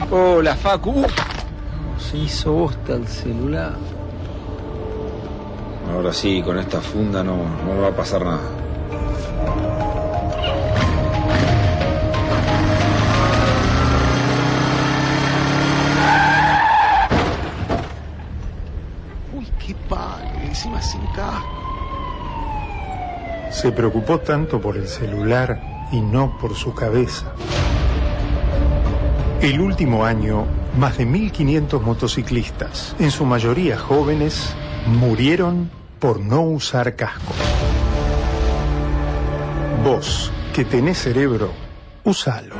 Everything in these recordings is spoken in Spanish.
Hola, Facu. Se hizo bosta el celular. Ahora sí, con esta funda no me va a pasar nada. Uy, qué padre, encima sin casco. Se preocupó tanto por el celular y no por su cabeza. El último año, más de 1.500 motociclistas, en su mayoría jóvenes, murieron por no usar casco. Vos, que tenés cerebro, úsalo.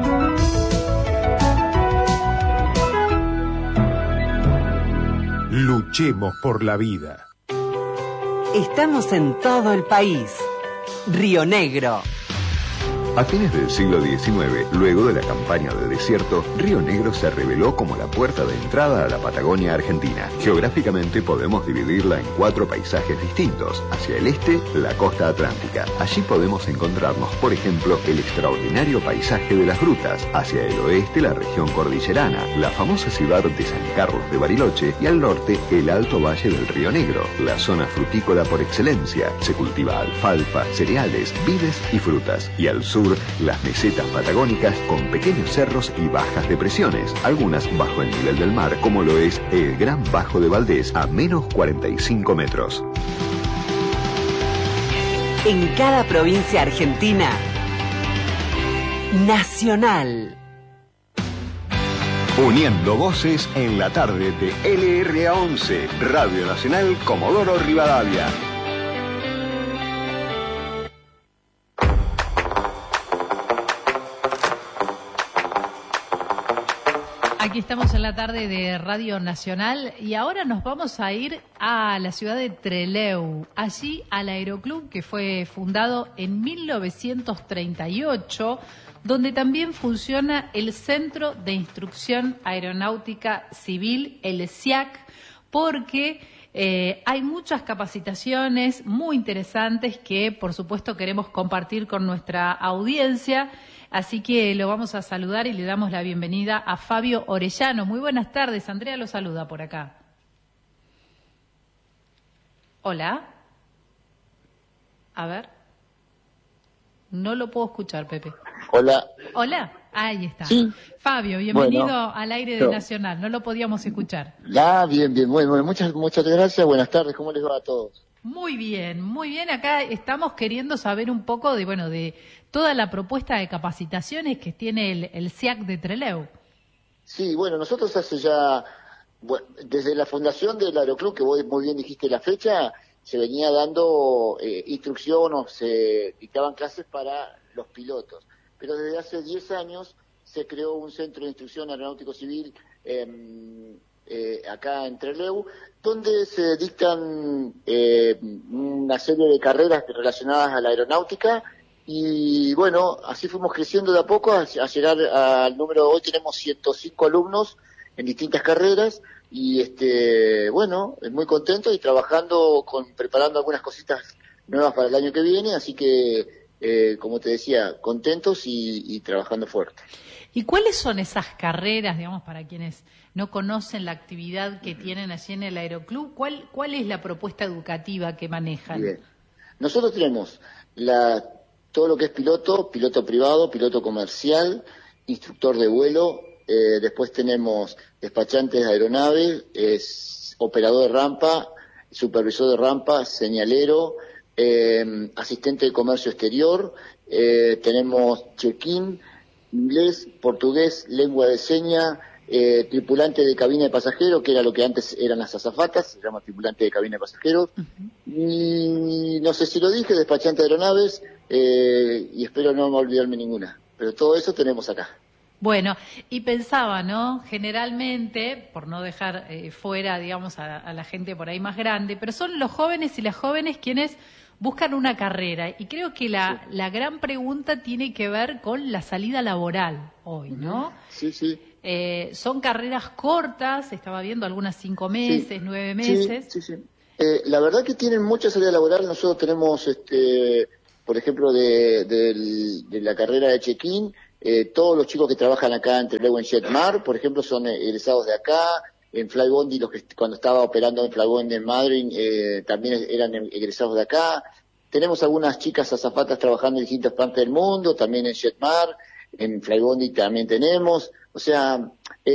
Luchemos por la vida. Estamos en todo el país. Río Negro. A fines del siglo XIX, luego de la campaña del desierto, Río Negro se reveló como la puerta de entrada a la Patagonia Argentina. Geográficamente podemos dividirla en 4 paisajes distintos. Hacia el este, la costa atlántica. Allí podemos encontrarnos, por ejemplo, el extraordinario paisaje de las grutas. Hacia el oeste, la región cordillerana, la famosa ciudad de San Carlos de Bariloche, y al norte, el alto valle del Río Negro, la zona frutícola por excelencia. Se cultiva alfalfa, cereales, vides y frutas. Y al sur, las mesetas patagónicas con pequeños cerros y bajas depresiones, algunas bajo el nivel del mar, como lo es el Gran Bajo de Valdés, a menos 45 metros. En cada provincia argentina, Nacional. Uniendo voces en la tarde de LRA11, Radio Nacional Comodoro Rivadavia. Aquí estamos en la tarde de Radio Nacional y ahora nos vamos a ir a la ciudad de Trelew, allí al Aeroclub que fue fundado en 1938, donde también funciona el Centro de Instrucción Aeronáutica Civil, el CIAC, porque hay muchas capacitaciones muy interesantes que, por supuesto, queremos compartir con nuestra audiencia. Así que lo vamos a saludar y le damos la bienvenida a Fabio Orellano. Muy buenas tardes, Andrea lo saluda por acá. Hola. A ver. No lo puedo escuchar, Pepe. Hola. Hola. Ahí está. Sí. Fabio, bienvenido al aire de Nacional. No lo podíamos escuchar. Bien. Bueno, muchas gracias. Buenas tardes. ¿Cómo les va a todos? Muy bien, muy bien. Acá estamos queriendo saber un poco de toda la propuesta de capacitaciones que tiene el CIAC de Trelew. Sí, bueno, nosotros hace ya, desde la fundación del Aeroclub, que vos muy bien dijiste la fecha, se venía dando instrucción o se dictaban clases para los pilotos. Pero desde hace 10 años se creó un centro de instrucción aeronáutico civil acá en Trelew, donde se dictan una serie de carreras relacionadas a la aeronáutica y bueno, así fuimos creciendo de a poco a llegar al número, hoy tenemos 105 alumnos en distintas carreras y bueno, muy contento y trabajando preparando algunas cositas nuevas para el año que viene, así que como te decía, contentos y trabajando fuerte. ¿Y cuáles son esas carreras, digamos, para quienes no conocen la actividad que tienen allí en el Aeroclub? ¿Cuál es la propuesta educativa que manejan? Bien. Nosotros tenemos todo lo que es piloto privado, piloto comercial, instructor de vuelo, después tenemos despachantes de aeronaves, operador de rampa, supervisor de rampa, señalero, asistente de comercio exterior, tenemos check-in, inglés, portugués, lengua de señas, tripulante de cabina de pasajeros, que era lo que antes eran las azafatas, se llama tripulante de cabina de pasajeros, y no sé si lo dije, despachante de aeronaves, y espero no olvidarme ninguna, pero todo eso tenemos acá. Bueno, y pensaba, ¿no? Generalmente, por no dejar fuera, digamos, a la gente por ahí más grande, pero son los jóvenes y las jóvenes quienes buscan una carrera. Y creo que la gran pregunta tiene que ver con la salida laboral hoy, ¿no? Sí. Son carreras cortas, estaba viendo algunas 5 meses, 9 meses. Sí. La verdad que tienen mucha salida laboral. Nosotros tenemos, por ejemplo, de la carrera de check-in, todos los chicos que trabajan acá en Trelew en Jetmar, por ejemplo, son egresados de acá. En Flybondi, los que cuando estaba operando en Flybondi en Madrid, también eran egresados de acá. Tenemos algunas chicas azafatas trabajando en distintas partes del mundo, también en Jetmar, en Flybondi también tenemos. O sea,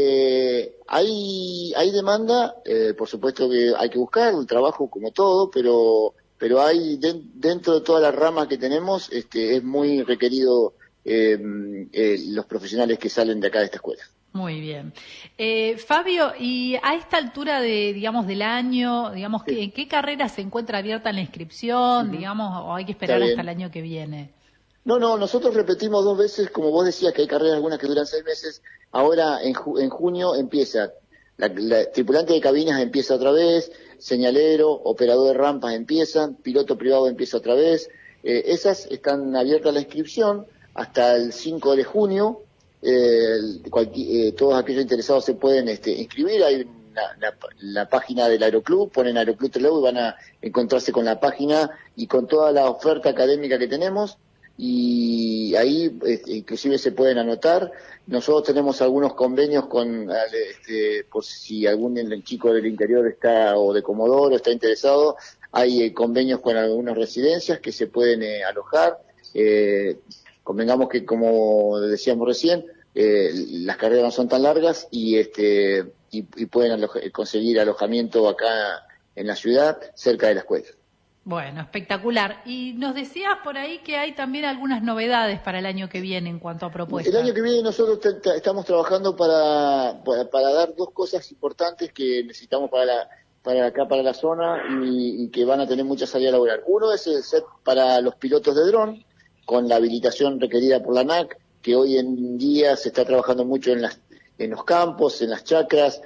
hay demanda, por supuesto que hay que buscar el trabajo como todo, pero hay dentro de todas las ramas que tenemos, es muy requerido los profesionales que salen de acá de esta escuela. Muy bien. Fabio, y a esta altura del año, Sí. ¿en qué carrera se encuentra abierta la inscripción, o hay que esperar hasta el año que viene? No, nosotros repetimos 2 veces, como vos decías, que hay carreras algunas que duran 6 meses. Ahora, en junio empieza, la tripulante de cabinas empieza otra vez, señalero, operador de rampas empiezan, piloto privado empieza otra vez. Esas están abiertas a la inscripción hasta el 5 de junio. Todos aquellos interesados se pueden inscribir. Hay la página del Aeroclub, ponen Aeroclub Trelew y van a encontrarse con la página y con toda la oferta académica que tenemos, y ahí inclusive se pueden anotar. Nosotros tenemos algunos convenios con por si algún chico del interior está o de Comodoro está interesado, hay convenios con algunas residencias que se pueden alojar. Convengamos que, como decíamos recién, las carreras no son tan largas y pueden conseguir alojamiento acá en la ciudad, cerca de la escuela. Bueno, espectacular. Y nos decías por ahí que hay también algunas novedades para el año que viene en cuanto a propuestas. El año que viene nosotros estamos trabajando para dar 2 cosas importantes que necesitamos para la zona y que van a tener mucha salida laboral. Uno es el set para los pilotos de dron, con la habilitación requerida por la ANAC, que hoy en día se está trabajando mucho en los campos, en las chacras,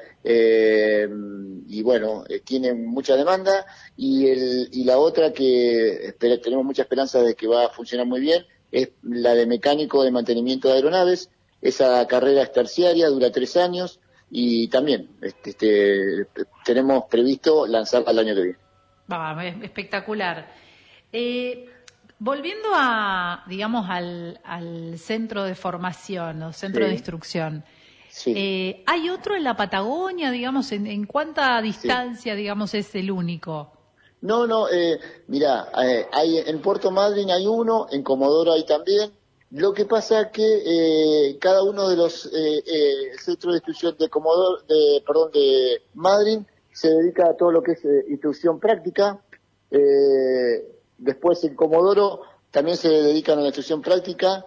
y bueno, tienen mucha demanda. Y la otra que tenemos mucha esperanza de que va a funcionar muy bien es la de mecánico de mantenimiento de aeronaves. Esa carrera es terciaria, dura 3 años y también tenemos previsto lanzarla el año que viene. Espectacular. Volviendo al centro de formación o centro de instrucción, sí. ¿hay otro en la Patagonia, en cuánta distancia, es el único? No, mirá, hay en Puerto Madryn hay uno, en Comodoro hay también. Lo que pasa es que cada uno de los centros de instrucción de Madryn se dedica a todo lo que es instrucción práctica. Después en Comodoro también se dedican a la instrucción práctica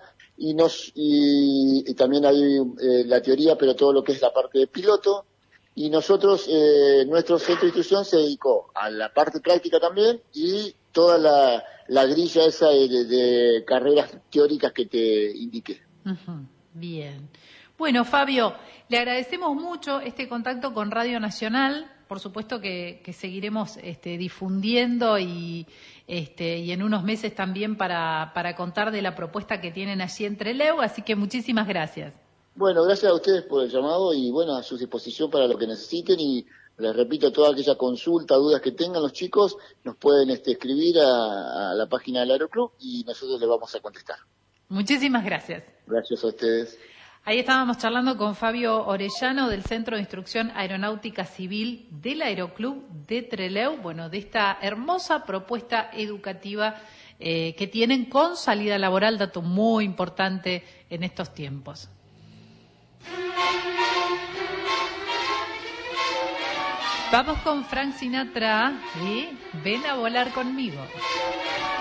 y también hay la teoría, pero todo lo que es la parte de piloto. Y nosotros, nuestro centro de instrucción se dedicó a la parte práctica también y toda la grilla esa de carreras teóricas que te indiqué. Uh-huh. Bien. Bueno, Fabio, le agradecemos mucho este contacto con Radio Nacional. Por supuesto que seguiremos difundiendo y en unos meses también para contar de la propuesta que tienen allí en Trelew, así que muchísimas gracias. Bueno, gracias a ustedes por el llamado y bueno, a su disposición para lo que necesiten, y les repito, toda aquella consulta, dudas que tengan los chicos, nos pueden escribir a la página del Aeroclub y nosotros les vamos a contestar. Muchísimas gracias. Gracias a ustedes. Ahí estábamos charlando con Fabio Orellano del Centro de Instrucción Aeronáutica Civil del Aeroclub de Trelew, de esta hermosa propuesta educativa que tienen con salida laboral, dato muy importante en estos tiempos. Vamos con Frank Sinatra y Ven a volar conmigo.